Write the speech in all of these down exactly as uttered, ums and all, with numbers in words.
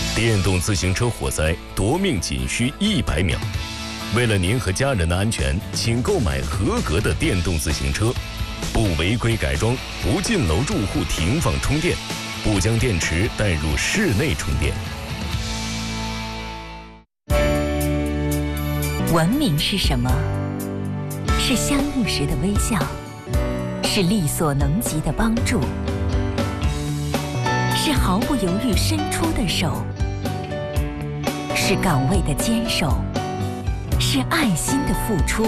电动自行车火灾夺命仅需一百秒。为了您和家人的安全，请购买合格的电动自行车，不违规改装，不进楼住户停放充电，不将电池带入室内充电。 文明是什么？是相遇时的微笑，是力所能及的帮助，是毫不犹豫伸出的手，是岗位的坚守，是爱心的付出，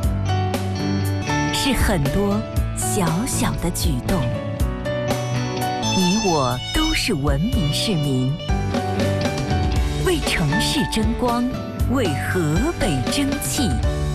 是很多小小的举动。你我都是文明市民，为城市争光，为河北争气。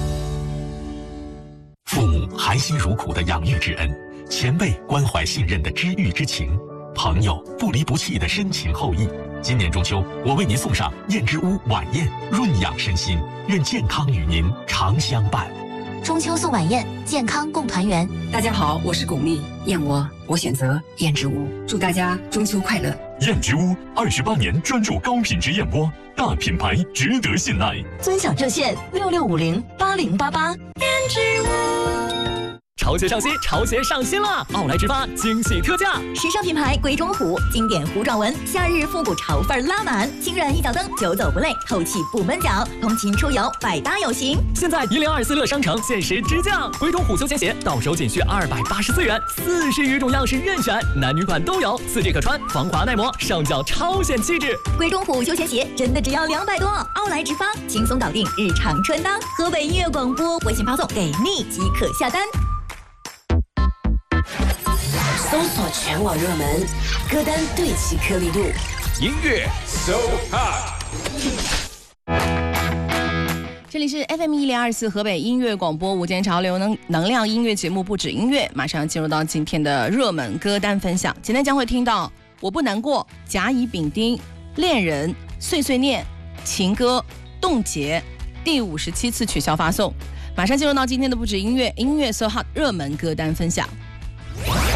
父母含辛茹苦的养育之恩，前辈关怀信任的知遇之情，朋友不离不弃的深情厚谊。今年中秋，我为您送上燕之屋晚宴，润养身心，愿健康与您常相伴。 中秋送晚宴，健康共团圆。 大家好，我是巩俐，燕窝我选择燕之屋，祝大家中秋快乐。 燕之屋二十八年专注高品质燕窝，大品牌值得信赖。 尊享热线六六五零八零八八。燕之屋。 潮鞋上新，潮鞋上新了！奥莱直发惊喜特价， 时尚品牌鬼冢虎，经典糊状纹，夏日复古潮范拉满，轻软一脚蹬，久走不累，透气不闷脚，通勤出游百搭有型。 现在一零二四乐商城限时直降，鬼冢虎休闲鞋到手仅需二百八十四元，四十余种样式任选，男女款都有，四季可穿，防滑耐磨，上脚超显气质。 鬼冢虎休闲鞋真的只要两百多，奥莱直发轻松搞定日常穿搭。河北音乐广播微信发送给你即可下单。 搜索全网热门歌单，对齐颗粒度， 音乐 So Hot。 这里是 F M 一零二四河北音乐广播午间潮流能能量音乐节目，不止音乐，马上进入到今天的热门歌单分享。今天将会听到我不难过、甲乙丙丁、恋人、碎碎念、情歌、冻结，第五十七次取消发送。马上进入到今天的不止音乐音乐 So Hot 热门歌单分享。